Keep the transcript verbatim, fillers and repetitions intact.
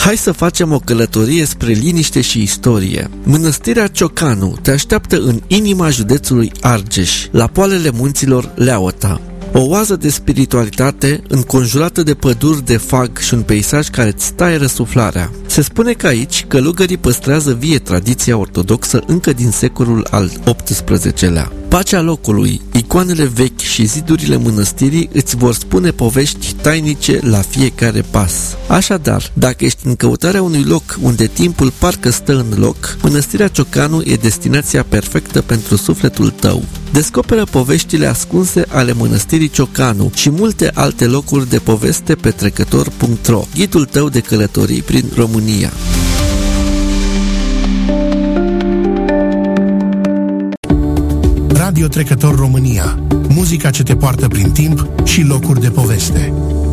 Hai să facem o călătorie spre liniște și istorie. Mănăstirea Ciocanu te așteaptă în inima județului Argeș, la poalele munților Leaota. O oază de spiritualitate înconjurată de păduri de fag și un peisaj care îți taie răsuflarea. Se spune că aici călugării păstrează vie tradiția ortodoxă încă din secolul al optsprezecelea. Pacea locului, icoanele vechi și zidurile mănăstirii îți vor spune povești tainice la fiecare pas. Așadar, dacă ești în căutarea unui loc unde timpul parcă stă în loc, Mănăstirea Ciocanu e destinația perfectă pentru sufletul tău. Descoperă poveștile ascunse ale Mănăstirii Ciocanu și multe alte locuri de poveste pe trecător punct ro, ghidul tău de călătorii prin România. Radio Trecător România. Muzica ce te poartă prin timp și locuri de poveste.